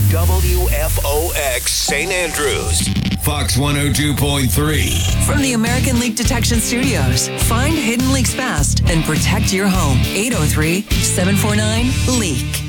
WFOX St. Andrews. Fox 102.3. From the American Leak Detection Studios, find hidden leaks fast and protect your home. 803-749-LEAK.